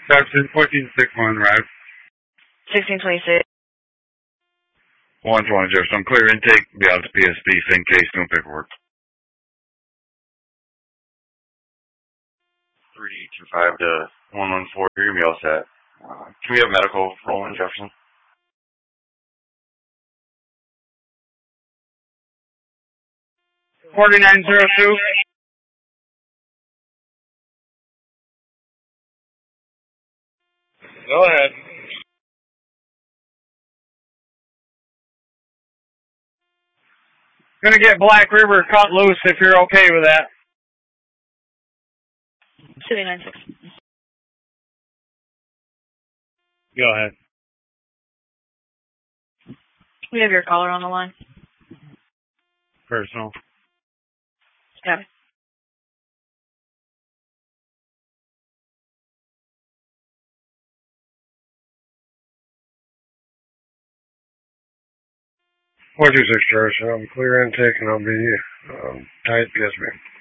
Captain 1461, right? 1626. 120 Jefferson, clear intake, be out to PSB, same case, no paperwork. 3825 to 114, you're going to be all set. Can we have medical rolling, Jefferson? $49.02. Go ahead. Gonna get Black River cut loose if you're okay with that. 296. Go ahead. We have your caller on the line. Personal. Got it. $426 Jefferson, I'll be clear intake and I'll be tight PSB.